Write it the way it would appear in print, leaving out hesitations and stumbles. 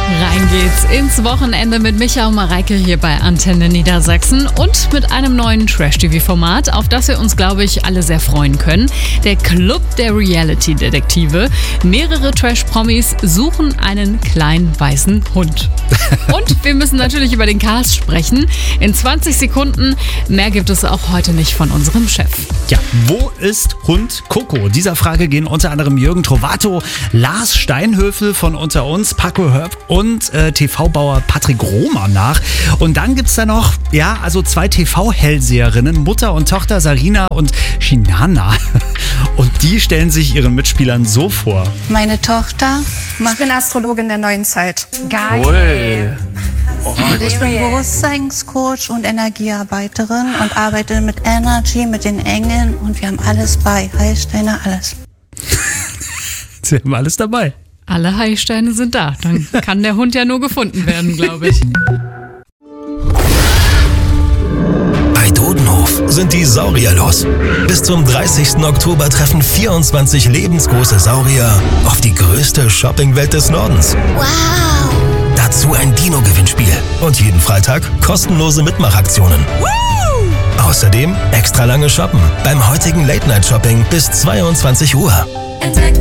Rein geht's ins Wochenende mit Micha und Mareike hier bei Antenne Niedersachsen und mit einem neuen Trash-TV-Format, auf das wir uns, glaube ich, alle sehr freuen können. Der Club der Reality-Detektive. Mehrere Trash-Promis suchen einen kleinen weißen Hund. Und wir müssen natürlich über den Cast sprechen. In 20 Sekunden. Mehr gibt es auch heute nicht von unserem Chef. Ja, wo ist Hund Coco? Dieser Frage gehen unter anderem Jürgen Trovato, Lars Steinhöfel von Unter uns, Paco Hörb und TV-Bauer Patrick Rohmer nach. Und dann gibt's da noch, zwei TV-Hellseherinnen, Mutter und Tochter Sarina und Shinana. Und die stellen sich ihren Mitspielern so vor. Meine Tochter Ich bin Astrologin der neuen Zeit. Geil. Ich bin Bewusstseinscoach und Energiearbeiterin und arbeite mit Energy, mit den Engeln und wir haben alles bei. Heilsteine, alles. Sie haben alles dabei. Alle Heilsteine sind da. Dann kann der Hund ja nur gefunden werden, glaube ich. Bei Dodenhof sind die Saurier los. Bis zum 30. Oktober treffen 24 lebensgroße Saurier auf die größte Shoppingwelt des Nordens. Wow! Dazu ein Dino-Gewinnspiel und jeden Freitag kostenlose Mitmachaktionen. Außerdem extra lange shoppen beim heutigen Late-Night-Shopping bis 22 Uhr. Entdeckt